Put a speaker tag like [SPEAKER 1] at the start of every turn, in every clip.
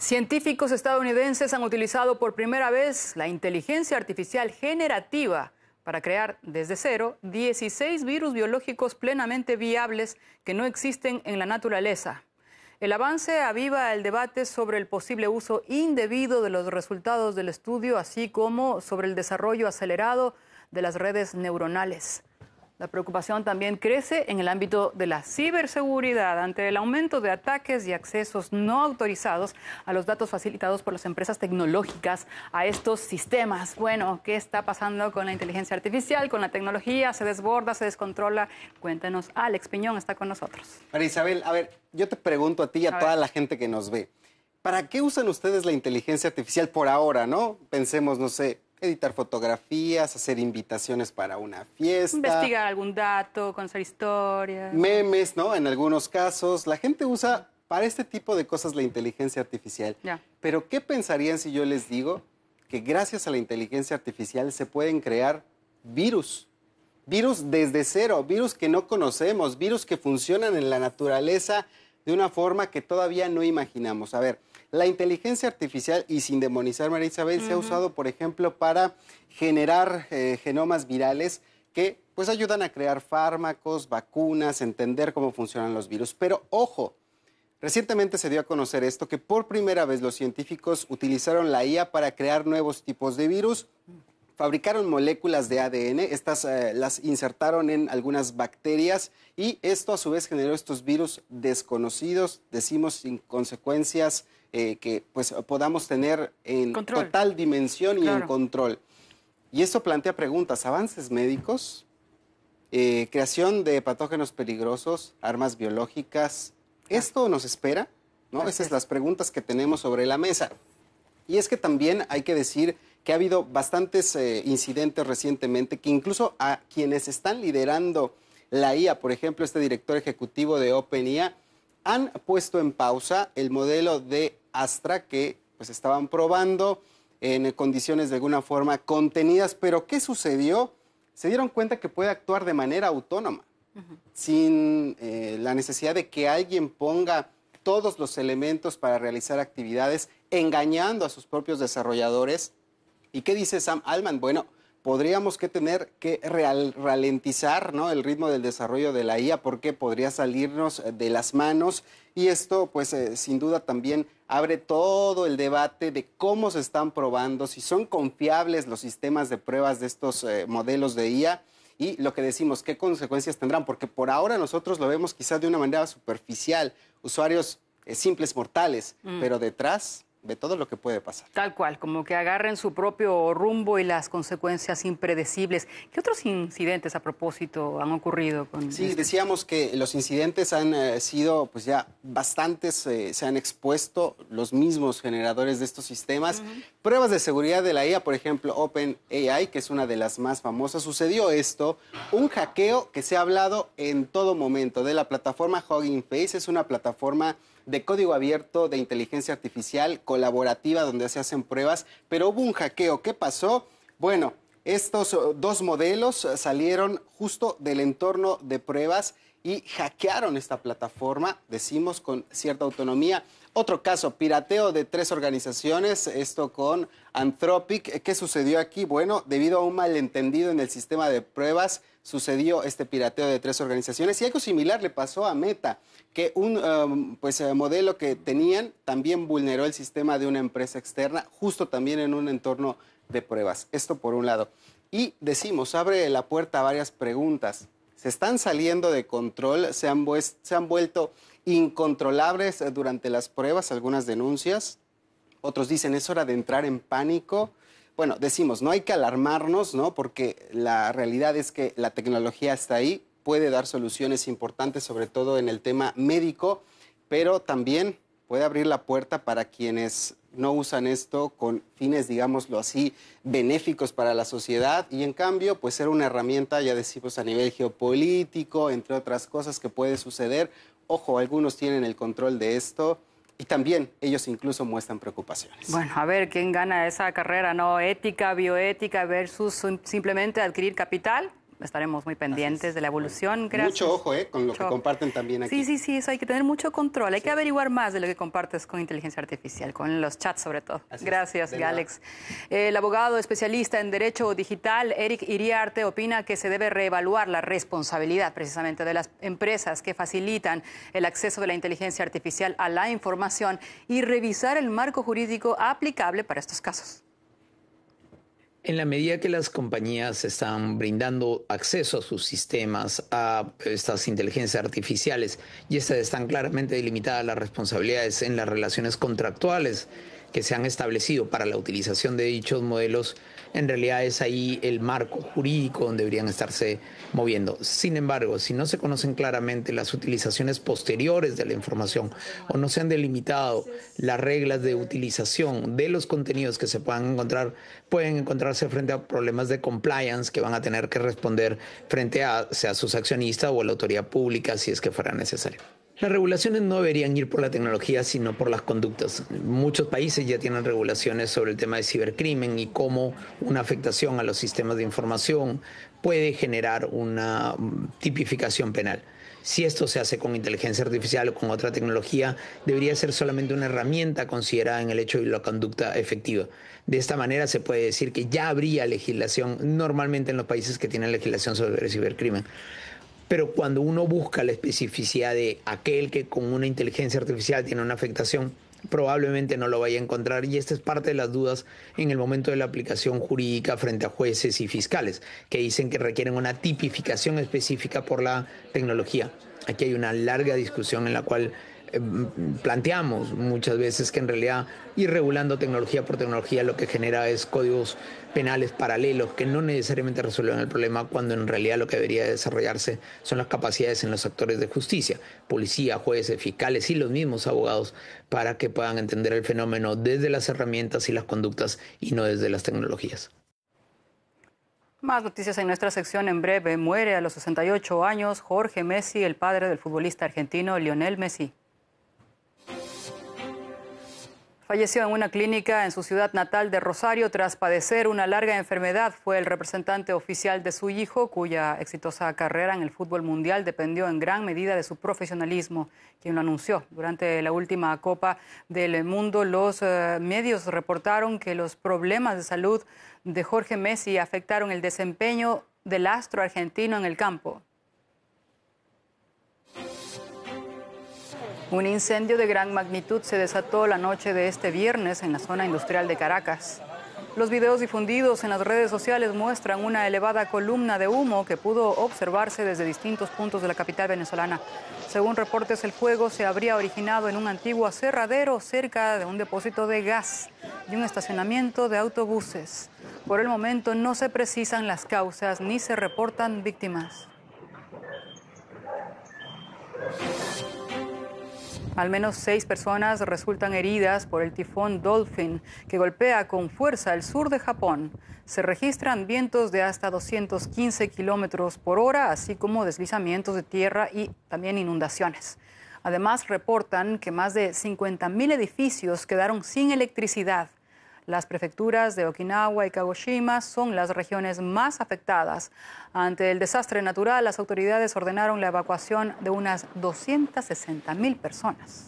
[SPEAKER 1] Científicos estadounidenses han utilizado por primera vez la inteligencia artificial generativa para crear desde cero 16 virus biológicos plenamente viables que no existen en la naturaleza. El avance aviva el debate sobre el posible uso indebido de los resultados del estudio, así como sobre el desarrollo acelerado de las redes neuronales. La preocupación también crece en el ámbito de la ciberseguridad ante el aumento de ataques y accesos no autorizados a los datos facilitados por las empresas tecnológicas a estos sistemas. Bueno, ¿qué está pasando con la inteligencia artificial, con la tecnología? ¿Se desborda, se descontrola? Cuéntenos. Alex Piñón está con nosotros.
[SPEAKER 2] María Isabel, a ver, yo te pregunto a ti y a toda la gente que nos ve. ¿Para qué usan ustedes la inteligencia artificial por ahora, no? Pensemos, no sé, editar fotografías, hacer invitaciones para una fiesta.
[SPEAKER 1] Investigar algún dato, conocer historias.
[SPEAKER 2] Memes, ¿no? En algunos casos. La gente usa para este tipo de cosas la inteligencia artificial.
[SPEAKER 1] Ya.
[SPEAKER 2] Pero, ¿qué pensarían si yo les digo que gracias a la inteligencia artificial se pueden crear virus? Virus desde cero, virus que no conocemos, virus que funcionan en la naturaleza de una forma que todavía no imaginamos. A ver, la inteligencia artificial, y sin demonizar, María Isabel, se ha usado, por ejemplo, para generar genomas virales que pues ayudan a crear fármacos, vacunas, entender cómo funcionan los virus. Pero ojo, recientemente se dio a conocer esto, que por primera vez los científicos utilizaron la IA para crear nuevos tipos de virus. Fabricaron moléculas de ADN, estas las insertaron en algunas bacterias y esto a su vez generó estos virus desconocidos, decimos sin consecuencias que pues podamos tener en total dimensión y en control. Y esto plantea preguntas: avances médicos, creación de patógenos peligrosos, armas biológicas. ¿Esto nos espera? ¿No? Esas son las preguntas que tenemos sobre la mesa. Y es que también hay que decir que ha habido bastantes incidentes recientemente que incluso a quienes están liderando la IA, por ejemplo, este director ejecutivo de OpenIA, han puesto en pausa el modelo de Astra que pues estaban probando en condiciones de alguna forma contenidas. Pero ¿qué sucedió? Se dieron cuenta que puede actuar de manera autónoma, sin la necesidad de que alguien ponga todos los elementos para realizar actividades, engañando a sus propios desarrolladores. ¿Y qué dice Sam Altman? Bueno, podríamos tener que ralentizar, ¿no?, el ritmo del desarrollo de la IA porque podría salirnos de las manos. Y esto, pues, sin duda también abre todo el debate de cómo se están probando, si son confiables los sistemas de pruebas de estos modelos de IA y lo que decimos, qué consecuencias tendrán, porque por ahora nosotros lo vemos quizás de una manera superficial, usuarios simples mortales, pero detrás de todo lo que puede pasar.
[SPEAKER 1] Tal cual, como que agarren su propio rumbo y las consecuencias impredecibles. ¿Qué otros incidentes a propósito han ocurrido con esto?
[SPEAKER 2] Decíamos que los incidentes han sido pues ya bastantes, se han expuesto los mismos generadores de estos sistemas. Pruebas de seguridad de la IA, por ejemplo, OpenAI, que es una de las más famosas. Sucedió esto, un hackeo que se ha hablado en todo momento de la plataforma Hugging Face. Es una plataforma de código abierto de inteligencia artificial colaborativa donde se hacen pruebas, pero hubo un hackeo. ¿Qué pasó? Bueno, estos dos modelos salieron justo del entorno de pruebas y hackearon esta plataforma, decimos, con cierta autonomía. Otro caso, pirateo de 3 organizaciones, esto con Anthropic. ¿Qué sucedió aquí? Bueno, debido a un malentendido en el sistema de pruebas, sucedió este pirateo de 3 organizaciones. Y algo similar le pasó a Meta, que un modelo que tenían también vulneró el sistema de una empresa externa, justo también en un entorno de pruebas. Esto por un lado. Y decimos, abre la puerta a varias preguntas. Se están saliendo de control, se han vuelto incontrolables durante las pruebas, algunas denuncias. Otros dicen, es hora de entrar en pánico. Bueno, decimos, no hay que alarmarnos, ¿no?, porque la realidad es que la tecnología está ahí, puede dar soluciones importantes, sobre todo en el tema médico, pero también puede abrir la puerta para quienes no usan esto con fines, digámoslo así, benéficos para la sociedad y en cambio, pues ser una herramienta, ya decimos, a nivel geopolítico, entre otras cosas que puede suceder. Ojo, algunos tienen el control de esto y también ellos incluso muestran preocupaciones.
[SPEAKER 1] Bueno, a ver quién gana esa carrera, ¿no? Ética, bioética versus simplemente adquirir capital. estaremos muy pendientes de la evolución. Gracias.
[SPEAKER 2] Mucho ojo, con lo que comparten también aquí.
[SPEAKER 1] Sí, eso hay que tener mucho control. Hay que averiguar más de lo que compartes con inteligencia artificial, con los chats sobre todo. Gracias, Alex. El abogado especialista en Derecho Digital, Eric Iriarte, opina que se debe reevaluar la responsabilidad precisamente de las empresas que facilitan el acceso de la inteligencia artificial a la información y revisar el marco jurídico aplicable para estos casos.
[SPEAKER 3] En la medida que las compañías están brindando acceso a sus sistemas, a estas inteligencias artificiales, y estas están claramente delimitadas las responsabilidades en las relaciones contractuales que se han establecido para la utilización de dichos modelos, en realidad es ahí el marco jurídico donde deberían estarse moviendo. Sin embargo, si no se conocen claramente las utilizaciones posteriores de la información o no se han delimitado las reglas de utilización de los contenidos que se puedan encontrar, pueden encontrarse frente a problemas de compliance que van a tener que responder frente a sea sus accionistas o a la autoridad pública si es que fuera necesario. Las regulaciones no deberían ir por la tecnología, sino por las conductas. Muchos países ya tienen regulaciones sobre el tema de cibercrimen y cómo una afectación a los sistemas de información puede generar una tipificación penal. Si esto se hace con inteligencia artificial o con otra tecnología, debería ser solamente una herramienta considerada en el hecho de la conducta efectiva. De esta manera se puede decir que ya habría legislación normalmente en los países que tienen legislación sobre cibercrimen. Pero cuando uno busca la especificidad de aquel que con una inteligencia artificial tiene una afectación, probablemente no lo vaya a encontrar, y esta es parte de las dudas en el momento de la aplicación jurídica frente a jueces y fiscales, que dicen que requieren una tipificación específica por la tecnología. Aquí hay una larga discusión en la cual planteamos muchas veces que en realidad ir regulando tecnología por tecnología lo que genera es códigos penales paralelos que no necesariamente resuelven el problema, cuando en realidad lo que debería desarrollarse son las capacidades en los actores de justicia, policía, jueces, fiscales y los mismos abogados, para que puedan entender el fenómeno desde las herramientas y las conductas y no desde las tecnologías.
[SPEAKER 1] Más noticias en nuestra sección en breve. Muere a los 68 años Jorge Messi, el padre del futbolista argentino Lionel Messi. Falleció en una clínica en su ciudad natal de Rosario tras padecer una larga enfermedad. Fue el representante oficial de su hijo, cuya exitosa carrera en el fútbol mundial dependió en gran medida de su profesionalismo, quien lo anunció. Durante la última Copa del Mundo, los medios reportaron que los problemas de salud de Jorge Messi afectaron el desempeño del astro argentino en el campo. Un incendio de gran magnitud se desató la noche de este viernes en la zona industrial de Caracas. Los videos difundidos en las redes sociales muestran una elevada columna de humo que pudo observarse desde distintos puntos de la capital venezolana. Según reportes, el fuego se habría originado en un antiguo aserradero cerca de un depósito de gas y un estacionamiento de autobuses. Por el momento no se precisan las causas ni se reportan víctimas. Al menos 6 personas resultan heridas por el tifón Dolphin, que golpea con fuerza el sur de Japón. Se registran vientos de hasta 215 kilómetros por hora, así como deslizamientos de tierra y también inundaciones. Además, reportan que más de 50.000 edificios quedaron sin electricidad. Las prefecturas de Okinawa y Kagoshima son las regiones más afectadas. Ante el desastre natural, las autoridades ordenaron la evacuación de unas 260.000 personas.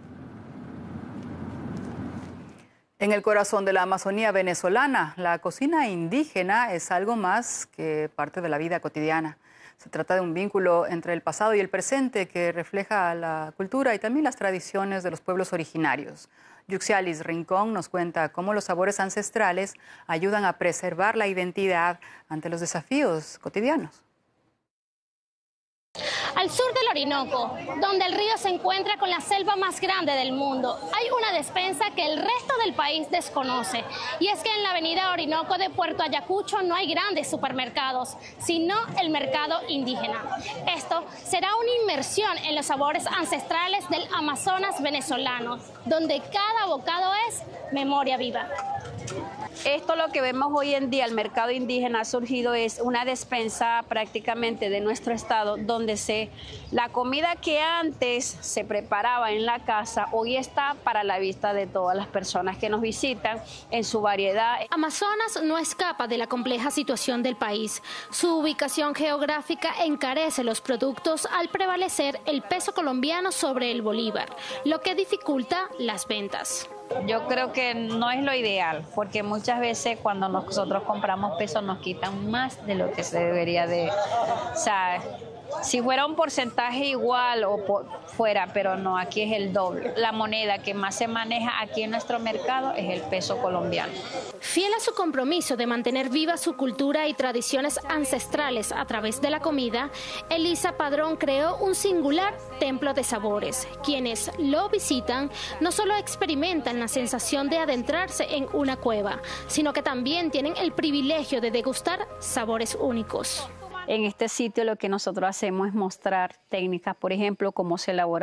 [SPEAKER 1] En el corazón de la Amazonía venezolana, la cocina indígena es algo más que parte de la vida cotidiana. Se trata de un vínculo entre el pasado y el presente que refleja la cultura y también las tradiciones de los pueblos originarios. Yuxialis Rincón nos cuenta cómo los sabores ancestrales ayudan a preservar la identidad ante los desafíos cotidianos.
[SPEAKER 4] Al sur del Orinoco, donde el río se encuentra con la selva más grande del mundo, hay una despensa que el resto del país desconoce. Y es que en la avenida Orinoco de Puerto Ayacucho no hay grandes supermercados, sino el mercado indígena. Esto será una inmersión en los sabores ancestrales del Amazonas venezolano, donde cada bocado es memoria viva.
[SPEAKER 5] Esto lo que vemos hoy en día, el mercado indígena ha surgido, es una despensa prácticamente de nuestro estado, donde la comida que antes se preparaba en la casa, hoy está para la vista de todas las personas que nos visitan en su variedad.
[SPEAKER 4] Amazonas no escapa de la compleja situación del país. Su ubicación geográfica encarece los productos al prevalecer el peso colombiano sobre el bolívar, lo que dificulta las ventas.
[SPEAKER 5] Yo creo que no es lo ideal, porque muchas veces cuando nosotros compramos pesos nos quitan más de lo que se debería de... O sea, si fuera un porcentaje igual o fuera, pero no, aquí es el doble. La moneda que más se maneja aquí en nuestro mercado es el peso colombiano.
[SPEAKER 4] Fiel a su compromiso de mantener viva su cultura y tradiciones ancestrales a través de la comida, Elisa Padrón creó un singular templo de sabores. Quienes lo visitan no solo experimentan la sensación de adentrarse en una cueva, sino que también tienen el privilegio de degustar sabores únicos.
[SPEAKER 5] En este sitio lo que nosotros hacemos es mostrar técnicas, por ejemplo, cómo se elabora